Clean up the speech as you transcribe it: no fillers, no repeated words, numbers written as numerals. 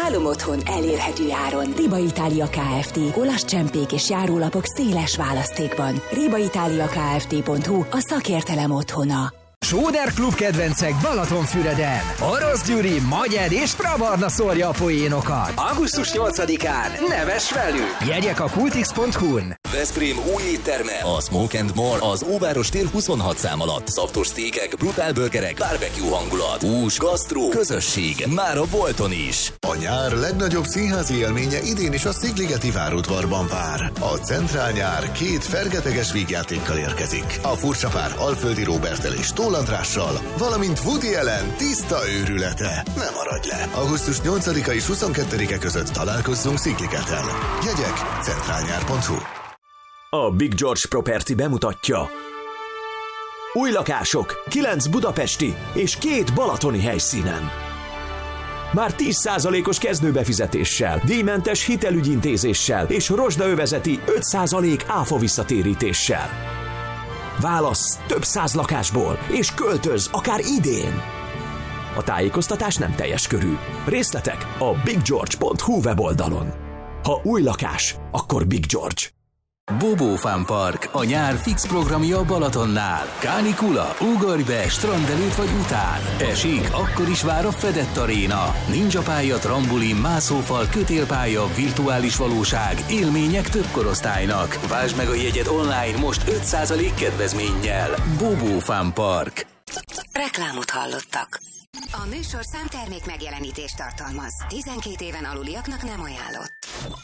Álomotthon elérhető áron. Riba Itália Kft. Olasz csempék és járólapok széles választékban. ribaitaliakft.hu a szakértelem otthona. Sóder Klub kedvencek Balatonfüreden. Orosz Gyuri, Magyar és Prabarna szórja a poénokat. Augusztus 8-án neves velük. Jegyek a kultix.hu-n. Veszprém új étterme, a Smoke and More, az Óváros tér 26 szám alatt. Szaftos sztékek, brutál burgerek, barbecue hangulat, hús, gasztró, közösség, már a Volton is. A nyár legnagyobb színházi élménye idén is a Szigligeti várudvarban vár. A Centrál nyár 2 fergeteges vígjátékkal érkezik. A furcsa pár Alföldi Róberttel és Tóth Andrással, valamint Woody Allen tiszta őrülete. Ne maradj le! Augusztus 8-a és 22-e között találkozzunk Szigligeten. Jegyek centrálnyár.hu. A Big George Property bemutatja: új lakások 9 budapesti és 2 balatoni helyszínen. Már 10%-os kezdőbefizetéssel, díjmentes hitelügyintézéssel és rozsdaövezeti 5% áfa visszatérítéssel. Válassz több 100 lakásból, és költöz akár idén. A tájékoztatás nem teljes körű. Részletek a biggeorge.hu weboldalon. Ha új lakás, akkor Big George. Bobo Fun Park, a nyár fix programja Balatonnál. Kánikula, ugorj be, strand előtt vagy után. Esik, akkor is vár a fedett aréna. Ninja pálya, trambulin, mászófal, kötélpálya, virtuális valóság, élmények több korosztálynak. Vásd meg a jegyed online most 5% kedvezménnyel. Bobo Fun Park. Reklámot hallottak. A műsorszám termék megjelenítést tartalmaz. 12 éven aluliaknak nem ajánlott.